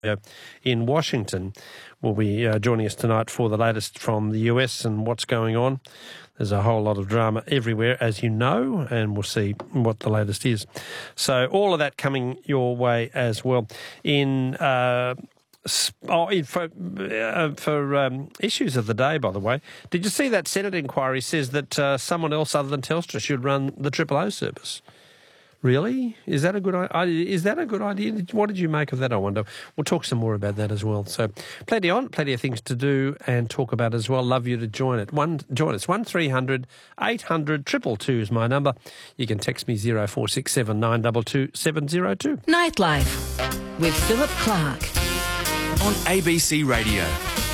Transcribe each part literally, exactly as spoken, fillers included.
uh, in Washington will be uh, joining us tonight for the latest from the U S and what's going on. There's a whole lot of drama everywhere, as you know, and we'll see what the latest is. So all of that coming your way as well. In uh, oh, in, for, uh, for um, issues of the day, by the way, did you see that Senate inquiry says that uh, someone else other than Telstra should run the Triple O service? Really? Is that a good idea? Is that a good idea? What did you make of that, I wonder? We'll talk some more about that as well. So plenty on, plenty of things to do and talk about as well. Love you to join it. One, join us. one three hundred eight hundred two two two is my number. You can text me zero four six seven nine two two seven zero two. Nightlife with Philip Clark on A B C Radio.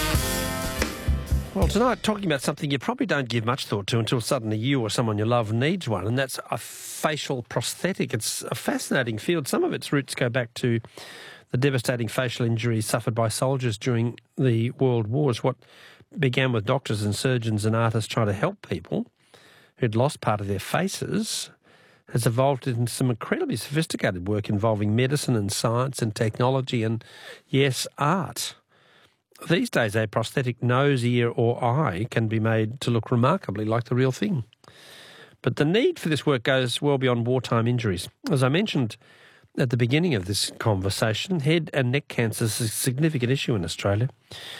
Well, tonight, talking about something you probably don't give much thought to until suddenly you or someone you love needs one, and that's a facial prosthetic. It's a fascinating field. Some of its roots go back to the devastating facial injuries suffered by soldiers during the World Wars. What began with doctors and surgeons and artists trying to help people who'd lost part of their faces has evolved into some incredibly sophisticated work involving medicine and science and technology and, yes, art. These days, a prosthetic nose, ear or eye can be made to look remarkably like the real thing. But the need for this work goes well beyond wartime injuries. As I mentioned at the beginning of this conversation, head and neck cancer is a significant issue in Australia.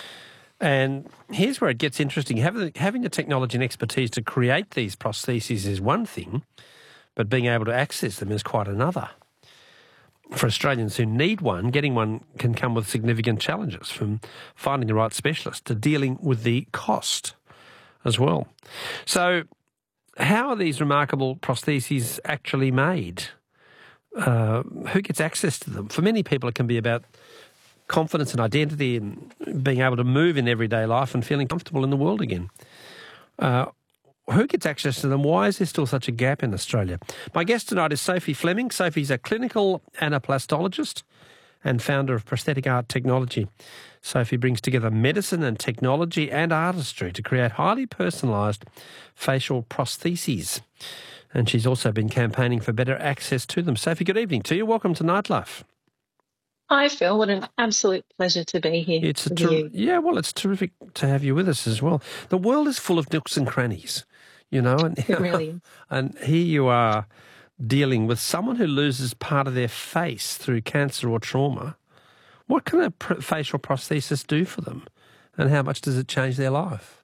And here's where it gets interesting. Having, having the technology and expertise to create these prostheses is one thing, but being able to access them is quite another. For Australians who need one, getting one can come with significant challenges, from finding the right specialist to dealing with the cost as well. So how are these remarkable prostheses actually made? Uh, who gets access to them? For many people, it can be about confidence and identity and being able to move in everyday life and feeling comfortable in the world again. Uh, Who gets access to them? Why is there still such a gap in Australia? My guest tonight is Sophie Fleming. Sophie's a clinical anaplastologist and founder of Prosthetic Art Technology. Sophie brings together medicine and technology and artistry to create highly personalised facial prostheses. And she's also been campaigning for better access to them. Sophie, good evening to you. Welcome to Nightlife. Hi, Phil. What an absolute pleasure to be here It's a with ter- you. Yeah, well, it's terrific to have you with us as well. The world is full of nooks and crannies, you know. And, It really is. And here you are dealing with someone who loses part of their face through cancer or trauma. What can a pr- facial prosthesis do for them, and how much does it change their life?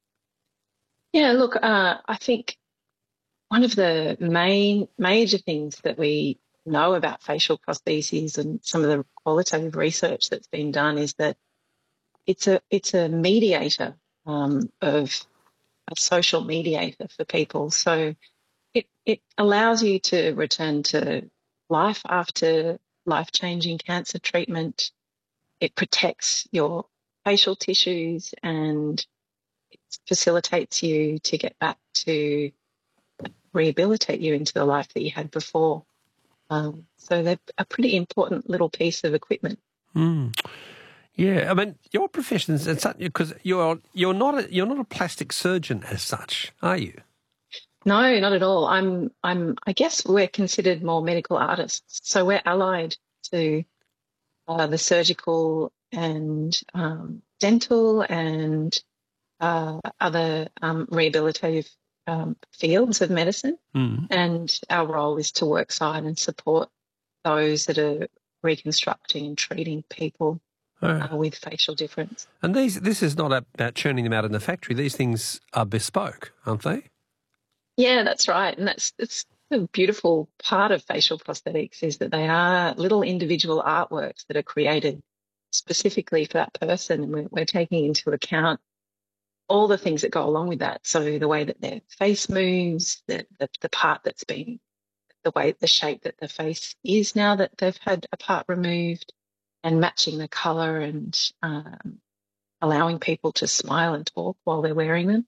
Yeah, look, uh, I think one of the main major things that we know about facial prostheses and some of the qualitative research that's been done is that it's a it's a mediator um, of a social mediator for people. So it it allows you to return to life after life-changing cancer treatment. It protects your facial tissues and it facilitates you to get back to rehabilitate you into the life that you had before. Um, so they're a pretty important little piece of equipment. Mm. Yeah, I mean, your profession is because you're you're not a, you're not a plastic surgeon as such, are you? No, not at all. I'm I'm I guess we're considered more medical artists, so we're allied to uh, the surgical and um, dental and uh, other um, rehabilitative um, fields of medicine. Mm. And our role is to work side and support those that are reconstructing and treating people Oh. uh, with facial difference. And these this is not about churning them out in the factory. These things are bespoke, aren't they? Yeah, that's right. And that's it's the beautiful part of facial prosthetics is that they are little individual artworks that are created specifically for that person. And we're, we're taking into account all the things that go along with that. So the way that their face moves, the, the, the part that's been, the way, the shape that the face is now that they've had a part removed, and matching the colour and um, allowing people to smile and talk while they're wearing them.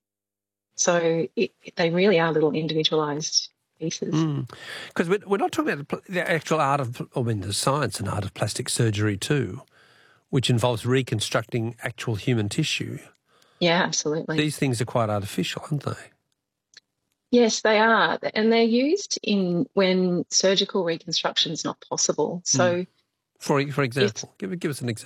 So it, they really are little individualised pieces. Because mm. we're, we're not talking about the actual art of, I mean, the science and art of plastic surgery too, which involves reconstructing actual human tissue. Yeah, absolutely. These things are quite artificial, aren't they? Yes, they are. And they're used in when surgical reconstruction is not possible. So, mm. for, for example, give, give us an example.